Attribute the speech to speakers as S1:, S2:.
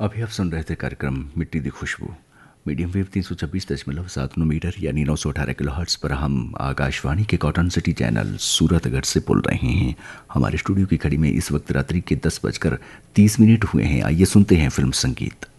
S1: अभी आप सुन रहे थे कार्यक्रम मिट्टी दी खुशबू। मीडियम वेव 326.79 मीटर यानी 918 किलो हर्ट्स पर हम आकाशवाणी के कॉटन सिटी चैनल सूरतगढ़ से बोल रहे हैं। हमारे स्टूडियो की घड़ी में इस वक्त रात्रि के 10 बजकर 30 मिनट हुए हैं। आइए सुनते हैं फिल्म संगीत।